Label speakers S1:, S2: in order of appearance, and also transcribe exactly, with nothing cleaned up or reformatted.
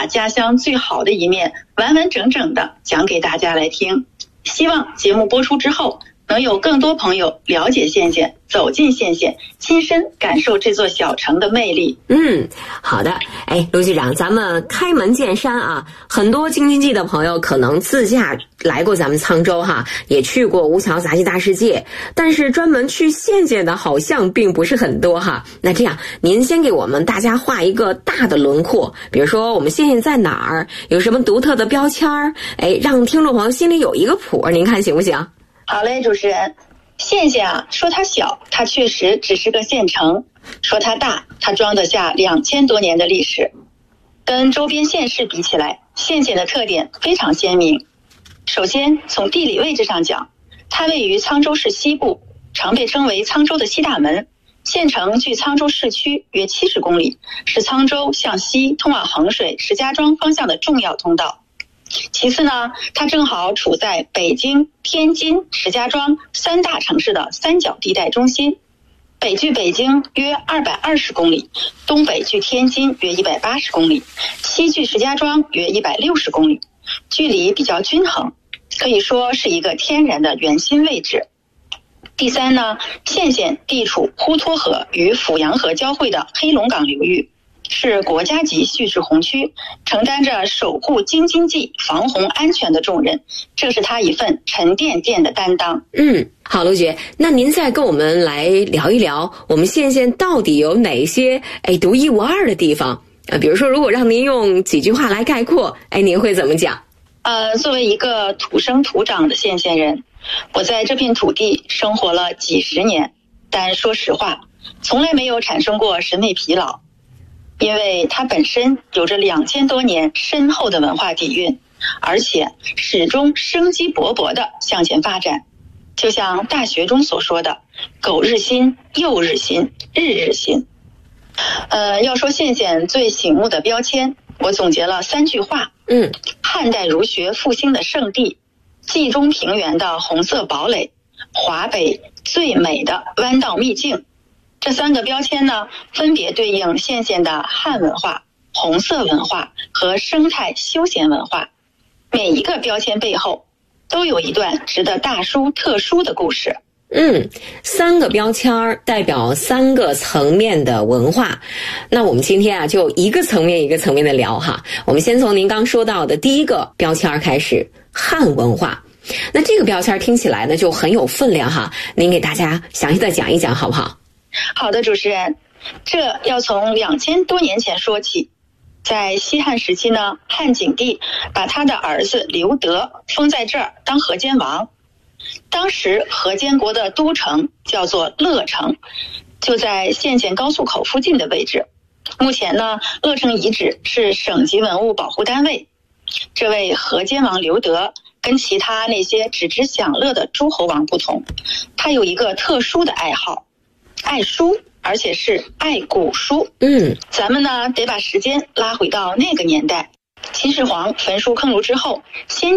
S1: 把家乡最好的一面完完整整的讲给大家来听。希望节目播出之后，能有更多朋友了解县县，走进县县，亲身感受这座小城的魅力。
S2: 嗯，好的。哎，卢局长，咱们开门见山啊，很多京津冀的朋友可能自驾来过咱们沧州哈，也去过吴桥杂技大世界，但是专门去县县的好像并不是很多哈。那这样，您先给我们大家画一个大的轮廓，比如说我们县县在哪儿，有什么独特的标签儿，哎，让听众朋友心里有一个谱，您看行不行？
S1: 好嘞，主持人。县县啊，说它小，它确实只是个县城；说它大，它装得下两千多年的历史。跟周边县市比起来，县县的特点非常鲜明。首先，从地理位置上讲，它位于沧州市西部，常被称为沧州的西大门。县城距沧州市区约七十公里，是沧州向西通往衡水、石家庄方向的重要通道。其次呢，它正好处在北京、天津、石家庄三大城市的三角地带中心，北距北京约二百二十公里，东北距天津约一百八十公里，西距石家庄约一百六十公里，距离比较均衡，可以说是一个天然的圆心位置。第三呢，县县地处滹沱河与阜阳河交汇的黑龙港流域，是国家级蓄滞洪区，承担着守护京津冀防洪安全的重任，这是他一份沉甸甸的担当。
S2: 嗯，好，卢局，那您再跟我们来聊一聊，我们县县到底有哪些哎独一无二的地方？呃，比如说，如果让您用几句话来概括，哎，您会怎么讲？
S1: 呃，作为一个土生土长的县县人，我在这片土地生活了几十年，但说实话，从来没有产生过审美疲劳。因为它本身有着两千多年深厚的文化底蕴，而且始终生机勃勃地向前发展。就像大学中所说的，苟日新，又日新，日日新。呃，要说县县最醒目的标签，我总结了三句话。
S2: 嗯，
S1: 汉代儒学复兴的圣地，冀中平原的红色堡垒，华北最美的弯道秘境。这三个标签呢，分别对应县县的汉文化、红色文化和生态休闲文化。每一个标签背后都有一段值得大书特书的故事。
S2: 嗯，三个标签代表三个层面的文化。那我们今天啊，就一个层面一个层面的聊哈。我们先从您刚说到的第一个标签开始，汉文化。那这个标签听起来呢就很有分量哈，您给大家详细的讲一讲好不好？
S1: 好的，主持人，这要从两千多年前说起。在西汉时期呢，汉景帝把他的儿子刘德封在这儿当河间王。当时河间国的都城叫做乐城，就在县县高速口附近的位置。目前呢，乐城遗址是省级文物保护单位。这位河间王刘德跟其他那些只知享乐的诸侯王不同，他有一个特殊的爱好，爱书，而且是爱古书。
S2: 嗯，
S1: 咱们呢得把时间拉回到那个年代，秦始皇焚书坑儒之后，先